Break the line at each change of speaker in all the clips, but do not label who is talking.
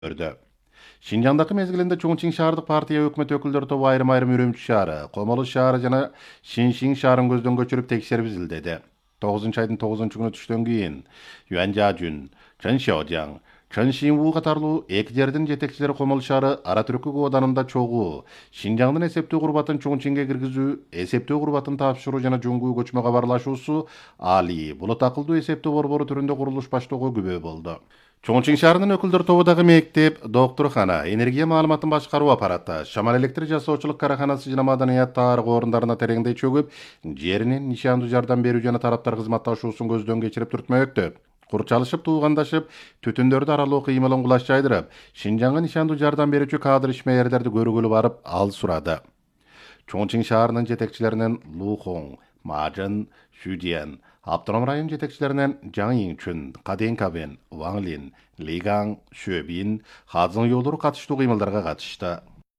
көрдü. Şinjandaki mezgilinde Чоңчиң şahardык партия өкмөт өкүлдөрү тобу айрым-айрым Үрүмчү шаары, Комолу шаары жана Шиншиң шаарын көздөн көчүрүп текшерип изилдеди. 9 айдын 9-күнү түштөн кийин Юан Жажүн, Чын Шаожаң, Чын Шинву катарлуу эки жердин жетекчилери Комолу шаары Ара Түркү кооданында чогуу Шинжаңдын эсептөө курбатын Чоңчиңге киргизүү, эсептөө курбатын тапшыруу жана жоңгуу көчмө кабарлашуусу Али Булут акылдуу эсептөө борбору түрүндө курулуш баштоого күбө болду. Чоңчиң шаарынын өкүлдөр тобудагы мектеп, доктурхана, энергия маалыматын башкаруу аппараты, шамал электр жасоочулук караханасы жана маданият таарык орундарына тереңдей чөгүп, жеринин нишандуу жардам берүү жана тараптар кызматташуусун көздөн кечирип түртмөктө. Курчалышып туугандашып, түтүндөрдү аралоо кыймылын кулаш жайдырып, Шинжаңга нишандуу жардам берүүчү кадр ишмерлерди көргүлү барып, ал сурады. Чоңчиң шаарынын жетекчилеринен Лухоң, Мажын, Шүдиен, Автоном район жетекчилеринен Жаң Иңчүн, Каден Кабен, Ваң Лин, Лигаң, Шөбин, Хазың Йолдуру катыштуу кыймылдарга катышты.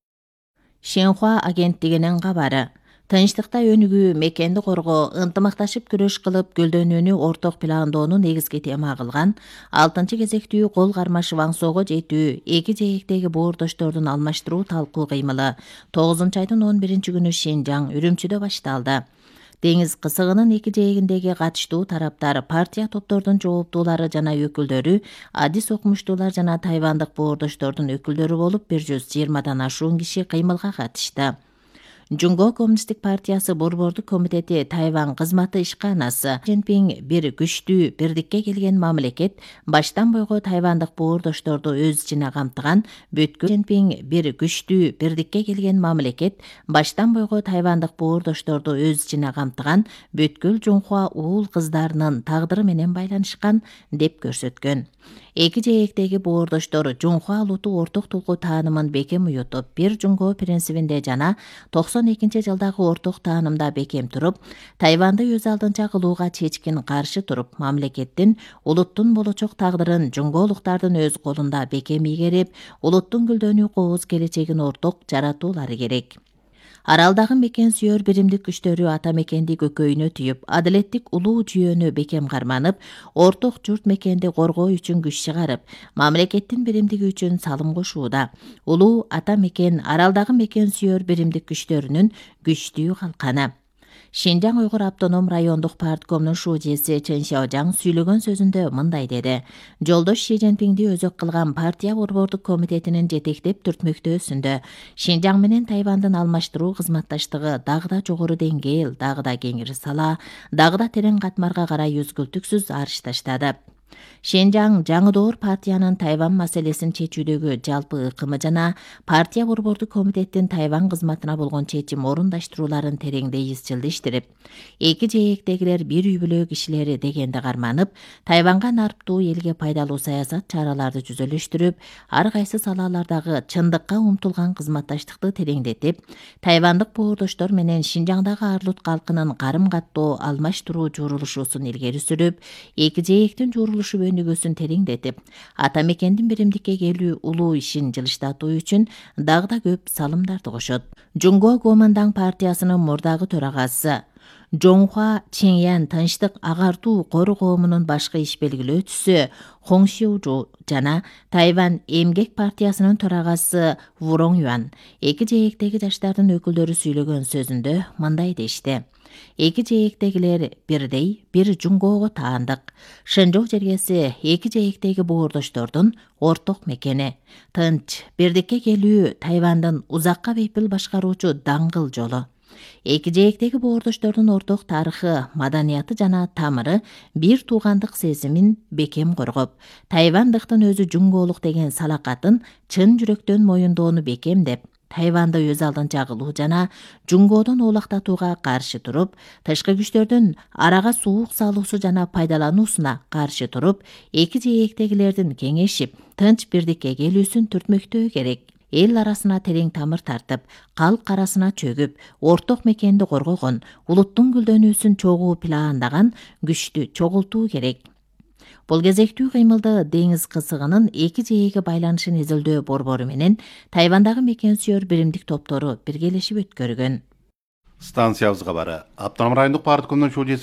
Шенхуа агенттигинин кабары. Тынчтыкта өнүгүү, мекенди коргоо, ынтымакташып күрөш кылып гүлдөнүүнү орток пландоону негизги тема кылган 6 кезектүү кол кармаш Ваңсоого жетүү, эки жээктеги боордоштордун алмаштыруу талкуу кыймылы 9-айдын 11-күнү Шинжаң, Үрүмчүдө башталды. Деңиз кысыгынын эки жээгиндеги катыштуу тараптар, партия топтордун жооптуулары жана өкүлдөрү, адис окумуштуулар жана тайвандык боордоштордун өкүлдөрү болуп 120дан ашуун киши кыймылга катышты. Жунго Коммунисттик партиясы борбордук комитети Тайвань кызматы ишканасы Цзиньпин бир күчтүү бирдикке келген мамлекет баштан бойго тайвандык боордошторду өз ичине камтыган бүткүл Цзиньпин бир күчтүү бирдикке келген мамлекет баштан бойго тайвандык боордошторду өз ичине камтыган бүткүл Жунхуа уул кыздарынын тагдыры менен байланышкан деп көрсөткөн. Эки жээктеги боордоштор Жунхуа улуту орток тулкуу таанымын бекем уютуп, бир Жунго принцибинде жана 92-жылдагы орток таанымда бекем туруп, Тайванды өз алдынча кылууга чечкин каршы туруп, мамлекеттин улуттун болочок тагдырын жунголуктардын өз колунда бекем ийгерип, улуттун гүлдөнүү кооз келечегин орток жаратуулары керек. Аралдагы мекен сүйөр биримдик күчтөрү ата мекенди көкөйүнө түйүп, адилеттик улуу жүйөнү бекем карманып, орток журт мекенди коргоо үчүн күч чыгарып, мамлекеттин биримдиги үчүн салым кошууда. Улуу ата мекен аралдагы мекен сүйөр биримдик күчтөрүнүн күчтүү калканы. Шинжаң Уйгур автоном райондук парткомдун шужеси Чын Шаожаң сүйлөгөн сөзүндө мындай деди. Жолдош Ши Цзиньпинди өзөк кылган партия борбордук комитетинин жетектеп түртмөктөөсүндө Шинжаң менен Тайвандын алмаштыруу кызматташтыгы дагы да жогору деңгээл, дагы да кеңири сала, дагы да терең катмарга карай үзгүлтүксүз арыш таштады. Шинжаң жаңы партиянын Тайвань маселесин чечүүдөгү жалпы ыкымы жана партия борбордук комитеттин Тайвань кызматына болгон чечим орундаштырууларын тереңдей изчилдештирип, эки жээктегилер бир үй бүлө кишилери дегенди карманып, Тайваньга нарптуу элге пайдалуу саясат чараларды жүзөлөштүрүп, ар кайсы салалардагы чындыкка умтулган кызматташтыкты тереңдетип, тайвандык боордоштор менен Шинжаңдагы арлут калкынын карым-каттоо алмаштыруу журулушусун илгери сүрүп, эки жээктин журулушу өнүгүүсүн тереңдетип, ата мекендин биримдикке келүү улуу ишин жылыштатуу үчүн дагы да көп салымдарды кошот. Жунго Гомандаң партиясынын мурдагы төрагасы Жоңхуа Чеңьян тынчтык агартуу кору коомунун башкы иш белгилөөчүсү Хоң Шиужу жана Тайвань эмгек партиясынын төрагасы Вуроң Юан эки жээктеги жаштардын өкүлдөрү сүйлөгөн сөзүндө мындай дешти. Эки жээктегилер бирдей, бир Жунгоого таандык. Шэнжоу жергеси эки жээктеги боордоштордун орток мекени. Тынч, бирдикке келүү Тайвандын узакка бейпил башкаруучу даңгыл жолу. Эки жээктеги боордоштордун орток тарыхы, маданияты жана тамыры бир туугандык сезимин бекем коргоп, тайвандыктын өзү жунголук деген салакатын чын жүрөктөн моюндоону бекемдеп, Тайванды өз алдынча кылуу жана жунгодон оолактатууга каршы туруп, тышкы күчтөрдүн арага суук салуусу жана пайдалануусуна каршы туруп, эки жээктегилердин кеңешип, тынч бирдикке келүүсүн түртмөктөө керек. Эл арасына терең тамыр тартып, калк арасына чөгүп, орток мекенди коргогон, улуттун гүлдөнүүсүн чогуу пландаган күчтү чогултуу керек. Бул кезектүү кыймылды деңиз кысыгынын эки жээги байланышын изилдөө борбору менен Тайвандагы мекен сүйөр биримдик топтору биргелешип өткөргөн.
Станциябыз кабары. Автоном райондук парткомдун шужеси